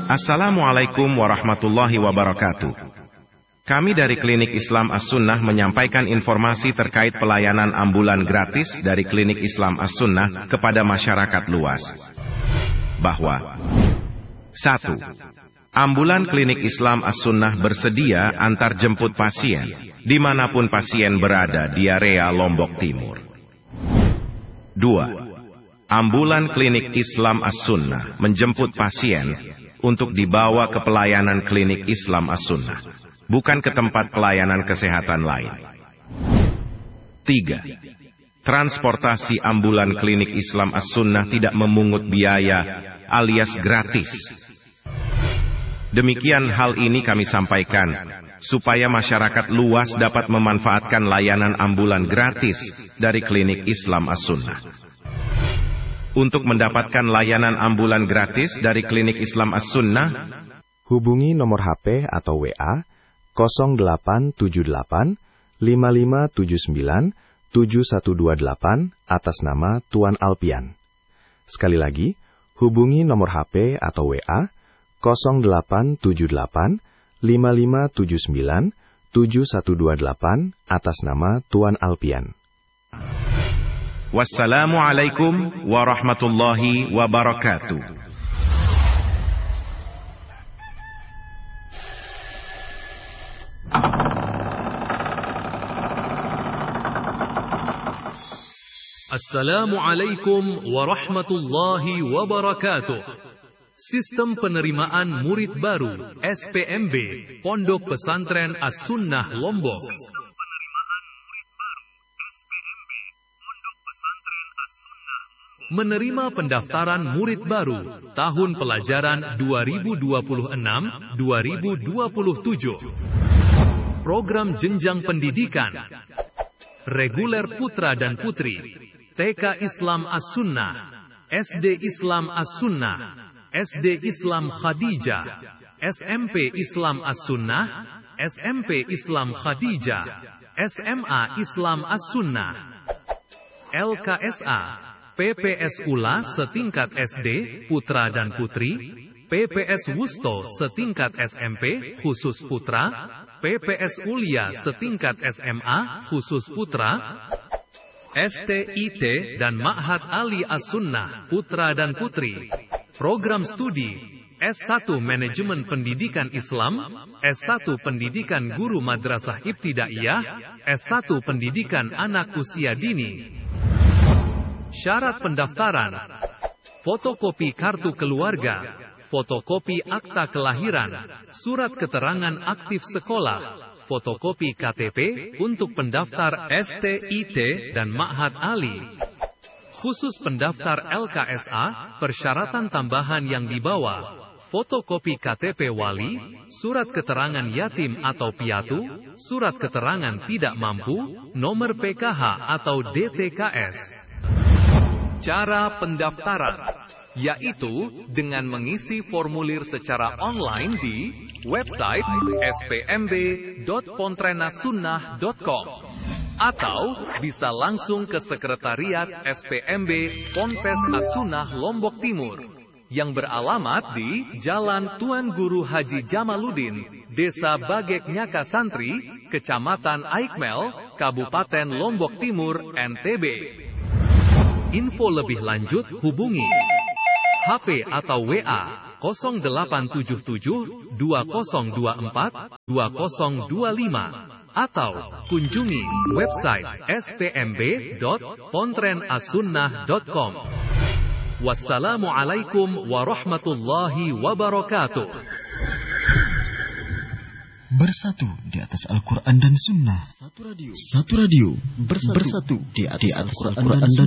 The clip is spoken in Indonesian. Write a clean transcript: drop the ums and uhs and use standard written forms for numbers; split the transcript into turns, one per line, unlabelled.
Assalamualaikum warahmatullahi wabarakatuh. Kami dari Klinik Islam As-Sunnah menyampaikan informasi terkait pelayanan ambulan gratis dari Klinik Islam As-Sunnah kepada masyarakat luas. Bahwa 1. Ambulan Klinik Islam As-Sunnah bersedia antar jemput pasien dimanapun pasien berada di area Lombok Timur. 2. Ambulan Klinik Islam As-Sunnah menjemput pasien untuk dibawa ke pelayanan Klinik Islam As-Sunnah, bukan ke tempat pelayanan kesehatan lain. 3. Transportasi ambulan Klinik Islam As-Sunnah tidak memungut biaya alias gratis. Demikian hal ini kami sampaikan supaya masyarakat luas dapat memanfaatkan layanan ambulan gratis dari Klinik Islam As-Sunnah. Untuk mendapatkan layanan ambulan gratis dari Klinik Islam As-Sunnah,
hubungi nomor HP atau WA 0878 5579 7128 atas nama Tuan Alpian. Sekali lagi, hubungi nomor HP atau WA 0878 5579 7128 atas nama Tuan Alpian.
Wassalamualaikum warahmatullahi wabarakatuh.
Assalamualaikum warahmatullahi wabarakatuh. Sistem penerimaan murid baru SPMB Pondok Pesantren As-Sunnah Lombok. Menerima pendaftaran murid baru tahun pelajaran 2026-2027. Program jenjang pendidikan reguler putra dan putri, TK Islam As-Sunnah, SD Islam As-Sunnah, SD Islam Khadijah, SMP Islam As-Sunnah, SMP Islam Khadijah, SMA Islam As-Sunnah, LKSA, PPS Ula setingkat SD, putra dan putri, PPS Wusto setingkat SMP, khusus putra, PPS Ulia setingkat SMA, khusus putra, STIT dan Ma'had Ali As-Sunnah, putra dan putri. Program studi S1 Manajemen Pendidikan Islam, S1 Pendidikan Guru Madrasah Ibtidaiyah, S1 Pendidikan Anak Usia Dini. Syarat pendaftaran: fotokopi kartu keluarga, fotokopi akta kelahiran, surat keterangan aktif sekolah, fotokopi KTP untuk pendaftar STIT dan Ma'had Ali. Khusus pendaftar LKSA, persyaratan tambahan yang dibawa: fotokopi KTP wali, surat keterangan yatim atau piatu, surat keterangan tidak mampu, nomor PKH atau DTKS. Cara pendaftaran, yaitu dengan mengisi formulir secara online di website spmb.pontrenasunnah.com atau bisa langsung ke Sekretariat SPMB Ponpes As-Sunnah Lombok Timur yang beralamat di Jalan Tuan Guru Haji Jamaluddin, Desa Bagek Nyaka Santri, Kecamatan Aikmel, Kabupaten Lombok Timur, NTB. Info lebih lanjut hubungi HP atau WA 0877 2024 2025 atau kunjungi website spmb.pontrenasunnah.com. Wassalamualaikum warahmatullahi wabarakatuh.
Bersatu di atas Al-Quran dan Sunnah. Satu radio bersatu di atas Al-Quran dan